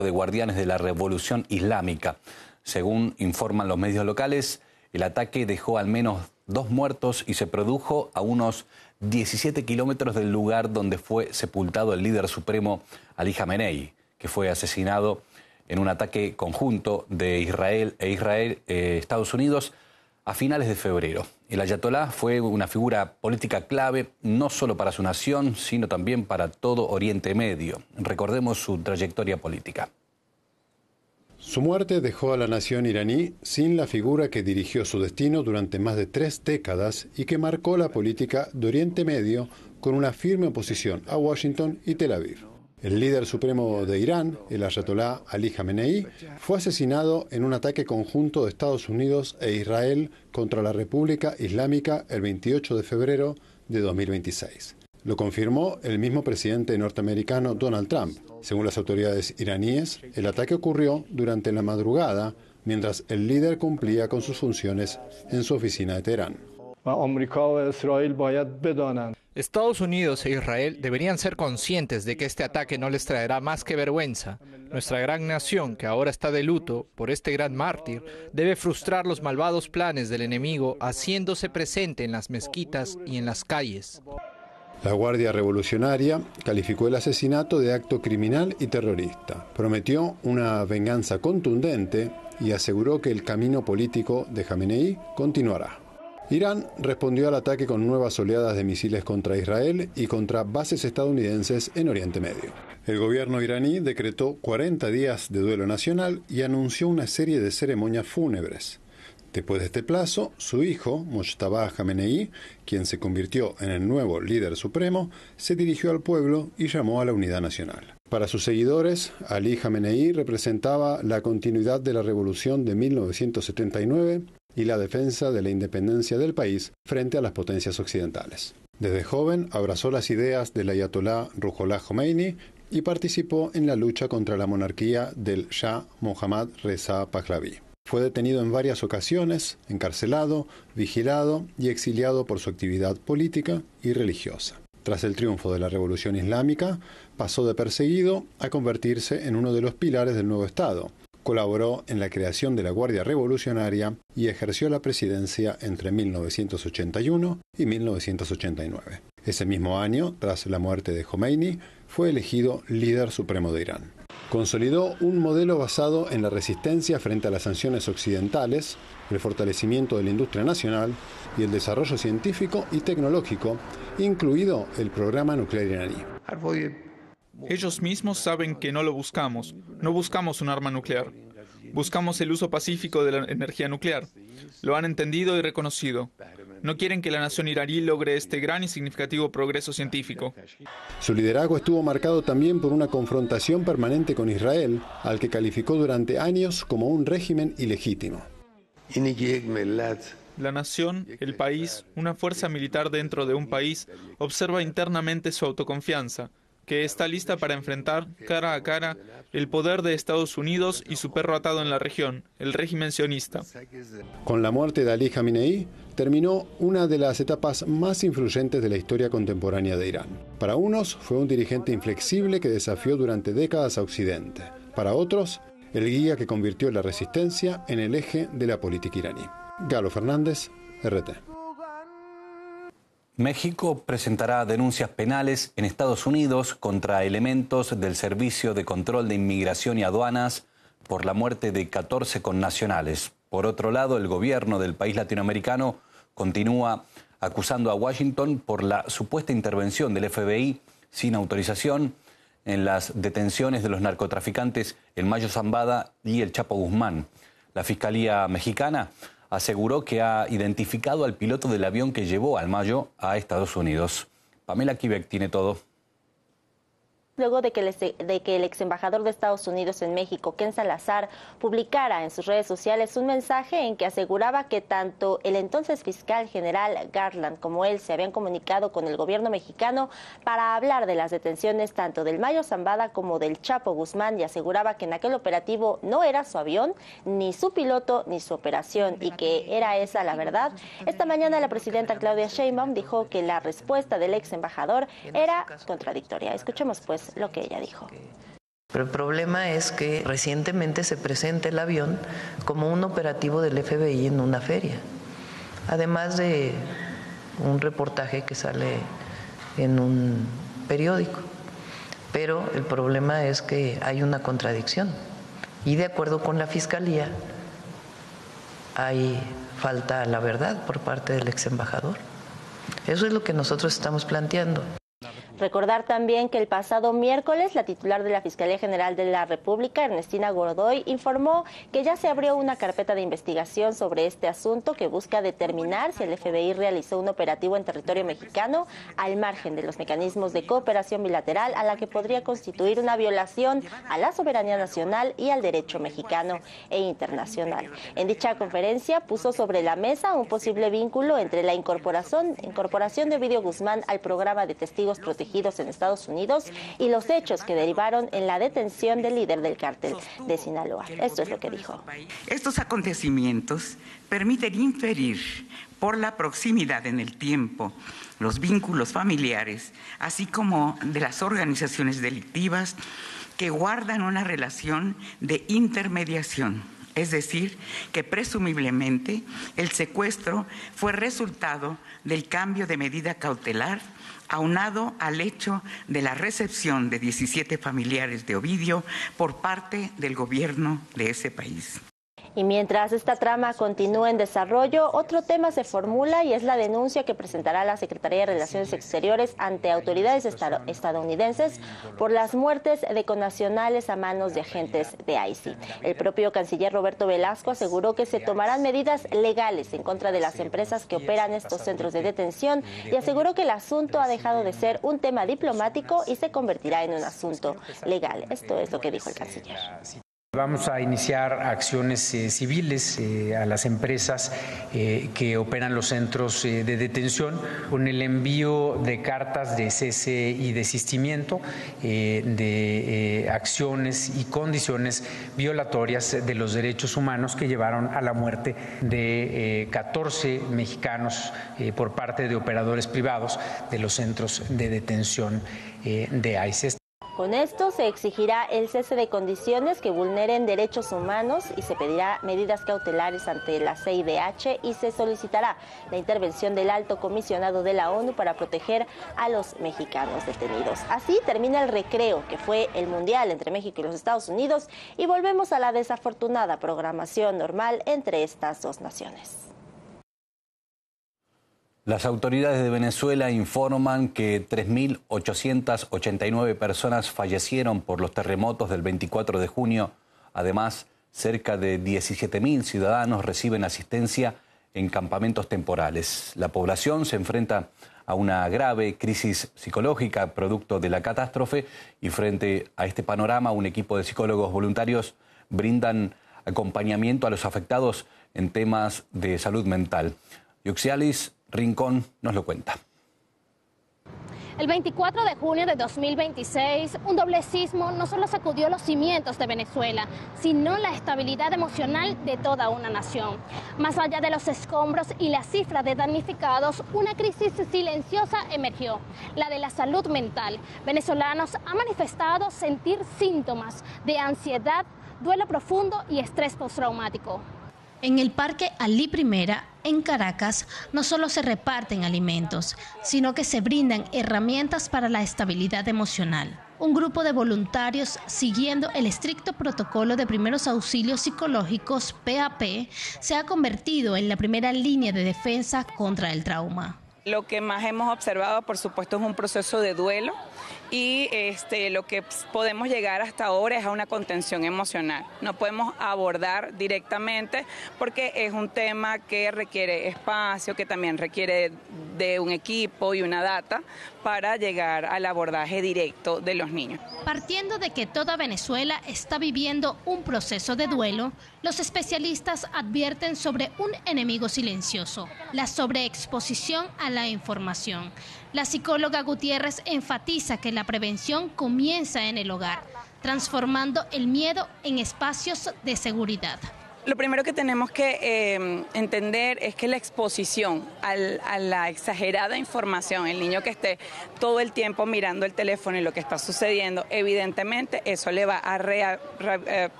de guardianes de la Revolución Islámica. Según informan los medios locales, el ataque dejó al menos 2 muertos y se produjo a unos 17 kilómetros del lugar donde fue sepultado el líder supremo Ali Jamenei, que fue asesinado en un ataque conjunto de Israel e Estados Unidos a finales de febrero. El ayatolá fue una figura política clave no solo para su nación, sino también para todo Oriente Medio. Recordemos su trayectoria política. Su muerte dejó a la nación iraní sin la figura que dirigió su destino durante más de 3 décadas y que marcó la política de Oriente Medio con una firme oposición a Washington y Tel Aviv. El líder supremo de Irán, el ayatolá Ali Jamenei, fue asesinado en un ataque conjunto de Estados Unidos e Israel contra la República Islámica el 28 de febrero de 2026. Lo confirmó el mismo presidente norteamericano Donald Trump. Según las autoridades iraníes, el ataque ocurrió durante la madrugada mientras el líder cumplía con sus funciones en su oficina de Teherán. Estados Unidos e Israel deberían ser conscientes de que este ataque no les traerá más que vergüenza. Nuestra gran nación, que ahora está de luto por este gran mártir, debe frustrar los malvados planes del enemigo haciéndose presente en las mezquitas y en las calles. La Guardia Revolucionaria calificó el asesinato de acto criminal y terrorista. Prometió una venganza contundente y aseguró que el camino político de Jamenei continuará. Irán respondió al ataque con nuevas oleadas de misiles contra Israel y contra bases estadounidenses en Oriente Medio. El gobierno iraní decretó 40 días de duelo nacional y anunció una serie de ceremonias fúnebres. Después de este plazo, su hijo, Mojtaba Jamenei, quien se convirtió en el nuevo líder supremo, se dirigió al pueblo y llamó a la unidad nacional. Para sus seguidores, Ali Jamenei representaba la continuidad de la revolución de 1979 y la defensa de la independencia del país frente a las potencias occidentales. Desde joven abrazó las ideas del ayatolá Ruhollah Khomeini y participó en la lucha contra la monarquía del Shah Mohammad Reza Pahlavi. Fue detenido en varias ocasiones, encarcelado, vigilado y exiliado por su actividad política y religiosa. Tras el triunfo de la Revolución Islámica, pasó de perseguido a convertirse en uno de los pilares del nuevo Estado. Colaboró en la creación de la Guardia Revolucionaria y ejerció la presidencia entre 1981 y 1989. Ese mismo año, tras la muerte de Khomeini, fue elegido líder supremo de Irán. Consolidó un modelo basado en la resistencia frente a las sanciones occidentales, el fortalecimiento de la industria nacional y el desarrollo científico y tecnológico, incluido el programa nuclear iraní. Ellos mismos saben que no lo buscamos. No buscamos un arma nuclear. Buscamos el uso pacífico de la energía nuclear. Lo han entendido y reconocido. No quieren que la nación iraní logre este gran y significativo progreso científico. Su liderazgo estuvo marcado también por una confrontación permanente con Israel, al que calificó durante años como un régimen ilegítimo. La nación, el país, una fuerza militar dentro de un país, observa internamente su autoconfianza, que está lista para enfrentar cara a cara el poder de Estados Unidos y su perro atado en la región, el régimen sionista. Con la muerte de Ali Jamenei, terminó una de las etapas más influyentes de la historia contemporánea de Irán. Para unos, fue un dirigente inflexible que desafió durante décadas a Occidente. Para otros, el guía que convirtió la resistencia en el eje de la política iraní. Galo Fernández, RT. México presentará denuncias penales en Estados Unidos contra elementos del Servicio de Control de Inmigración y Aduanas por la muerte de 14 connacionales. Por otro lado, el gobierno del país latinoamericano continúa acusando a Washington por la supuesta intervención del FBI sin autorización en las detenciones de los narcotraficantes El Mayo Zambada y El Chapo Guzmán. La Fiscalía mexicana aseguró que ha identificado al piloto del avión que llevó al Mayo a Estados Unidos. Pamela Quebec tiene todo. Luego de que el ex embajador de Estados Unidos en México, Ken Salazar, publicara en sus redes sociales un mensaje en que aseguraba que tanto el entonces fiscal general Garland como él se habían comunicado con el gobierno mexicano para hablar de las detenciones tanto del Mayo Zambada como del Chapo Guzmán, y aseguraba que en aquel operativo no era su avión, ni su piloto, ni su operación, y que era esa la verdad. Esta mañana la presidenta Claudia Sheinbaum dijo que la respuesta del ex embajador era contradictoria. Escuchemos pues lo que ella dijo. Pero el problema es que recientemente se presenta el avión como un operativo del FBI en una feria, además de un reportaje que sale en un periódico. Pero el problema es que hay una contradicción y de acuerdo con la Fiscalía hay falta a la verdad por parte del ex embajador. Eso es lo que nosotros estamos planteando. Recordar también que el pasado miércoles la titular de la Fiscalía General de la República, Ernestina Godoy, informó que ya se abrió una carpeta de investigación sobre este asunto que busca determinar si el FBI realizó un operativo en territorio mexicano al margen de los mecanismos de cooperación bilateral, a la que podría constituir una violación a la soberanía nacional y al derecho mexicano e internacional. En dicha conferencia puso sobre la mesa un posible vínculo entre la incorporación de Ovidio Guzmán al programa de testigos protegidos en Estados Unidos y los hechos que derivaron en la detención del líder del cártel de Sinaloa. Esto es lo que dijo. Estos acontecimientos permiten inferir por la proximidad en el tiempo, los vínculos familiares, así como de las organizaciones delictivas que guardan una relación de intermediación. Es decir, que presumiblemente el secuestro fue resultado del cambio de medida cautelar aunado al hecho de la recepción de 17 familiares de Ovidio por parte del gobierno de ese país. Y mientras esta trama continúa en desarrollo, otro tema se formula y es la denuncia que presentará la Secretaría de Relaciones Exteriores ante autoridades estadounidenses por las muertes de connacionales a manos de agentes de ICE. El propio canciller Roberto Velasco aseguró que se tomarán medidas legales en contra de las empresas que operan estos centros de detención y aseguró que el asunto ha dejado de ser un tema diplomático y se convertirá en un asunto legal. Esto es lo que dijo el canciller. Vamos a iniciar acciones civiles a las empresas que operan los centros de detención con el envío de cartas de cese y desistimiento de acciones y condiciones violatorias de los derechos humanos que llevaron a la muerte de 14 mexicanos por parte de operadores privados de los centros de detención de ICE. Con esto se exigirá el cese de condiciones que vulneren derechos humanos y se pedirá medidas cautelares ante la CIDH y se solicitará la intervención del Alto Comisionado de la ONU para proteger a los mexicanos detenidos. Así termina el recreo que fue el Mundial entre México y los Estados Unidos y volvemos a la desafortunada programación normal entre estas dos naciones. Las autoridades de Venezuela informan que 3.889 personas fallecieron por los terremotos del 24 de junio. Además, cerca de 17.000 ciudadanos reciben asistencia en campamentos temporales. La población se enfrenta a una grave crisis psicológica producto de la catástrofe y frente a este panorama un equipo de psicólogos voluntarios brindan acompañamiento a los afectados en temas de salud mental. Yuxialis Rincón nos lo cuenta. El 24 de junio de 2026, un doble sismo no solo sacudió los cimientos de Venezuela, sino la estabilidad emocional de toda una nación. Más allá de los escombros y la cifra de damnificados, una crisis silenciosa emergió, la de la salud mental. Venezolanos han manifestado sentir síntomas de ansiedad, duelo profundo y estrés postraumático. En el Parque Alí Primera, en Caracas, no solo se reparten alimentos, sino que se brindan herramientas para la estabilidad emocional. Un grupo de voluntarios, siguiendo el estricto protocolo de primeros auxilios psicológicos, PAP, se ha convertido en la primera línea de defensa contra el trauma. Lo que más hemos observado, por supuesto, es un proceso de duelo y lo que podemos llegar hasta ahora es a una contención emocional. No podemos abordar directamente porque es un tema que requiere espacio, que también requiere de un equipo y una data para llegar al abordaje directo de los niños. Partiendo de que toda Venezuela está viviendo un proceso de duelo, los especialistas advierten sobre un enemigo silencioso, la sobreexposición a la información. La psicóloga Gutiérrez enfatiza que la prevención comienza en el hogar, transformando el miedo en espacios de seguridad. Lo primero que tenemos que entender es que la exposición a la exagerada información, el niño que esté todo el tiempo mirando el teléfono y lo que está sucediendo, evidentemente eso le va a